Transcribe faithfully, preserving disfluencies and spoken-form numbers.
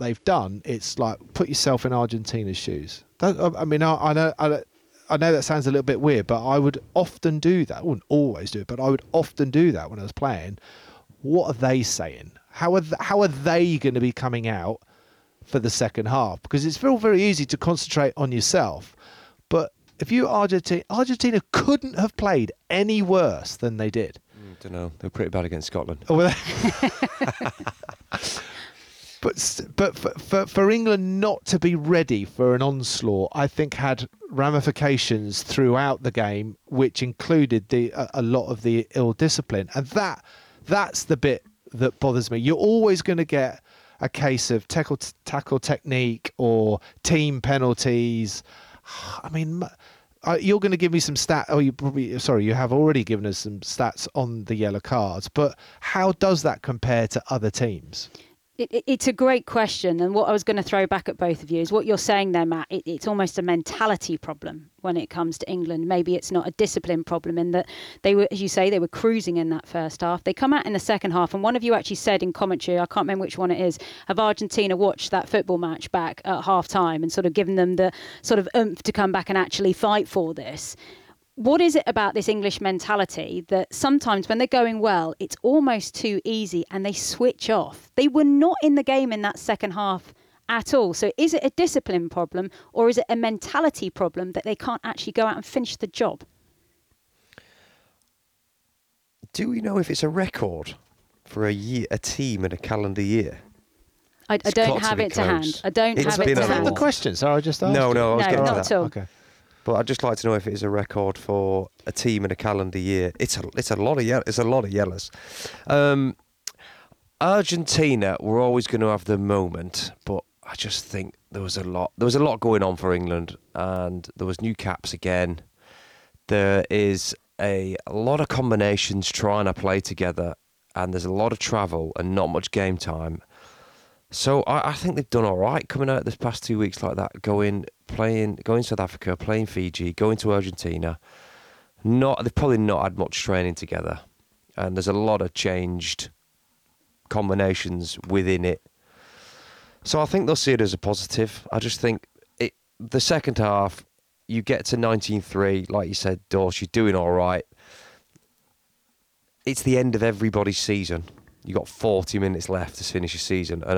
they've done, it's like put yourself in Argentina's shoes. That, I mean, I, I know, I, I know that sounds a little bit weird, but I would often do that. I wouldn't always do it, but I would often do that when I was playing. What are they saying? How are th- how are they going to be coming out for the second half? Because it's very very easy to concentrate on yourself, but if you Argentina, Argentina couldn't have played any worse than they did. I don't know. They were pretty bad against Scotland. Oh, well, but but for, for for England not to be ready for an onslaught, I think had ramifications throughout the game, which included the a, a lot of the ill discipline, and that that's the bit that bothers me. You're always going to get a case of tackle tackle technique or team penalties. I mean, uh, you're going to give me some stat. Oh, you probably sorry, you have already given us some stats on the yellow cards. But how does that compare to other teams? It, it, it's a great question, and what I was going to throw back at both of you is what you're saying there, Matt. It, it's almost a mentality problem when it comes to England. Maybe it's not a discipline problem in that they were, as you say, they were cruising in that first half. They come out in the second half, and one of you actually said in commentary, I can't remember which one it is, have Argentina watched that football match back at half time and sort of given them the sort of oomph to come back and actually fight for this. What is it about this English mentality that sometimes when they're going well, it's almost too easy and they switch off? They were not in the game in that second half at all. So is it a discipline problem or is it a mentality problem that they can't actually go out and finish the job? Do we know if it's a record for a year, a team in a calendar year? I, I don't have it to hand. I don't It's have it been to a hand. The question, so I just asked. No, you. no, I was No, getting not to at that. all. Okay. But I'd just like to know if it is a record for a team in a calendar year. It's a it's a lot of ye- it's a lot of yellows. Um, Argentina were always going to have the moment, but I just think there was a lot there was a lot going on for England, and there was new caps again. There is a, a lot of combinations trying to play together, and there's a lot of travel and not much game time. So I, I think they've done all right coming out this past two weeks like that, going playing, going South Africa, playing Fiji, going to Argentina. Not they've probably not had much training together, and there's a lot of changed combinations within it. So I think they'll see it as a positive. I just think it the second half, you get to nineteen three, like you said, Dorse, you're doing all right. It's the end of everybody's season. You got forty minutes left to finish your season, and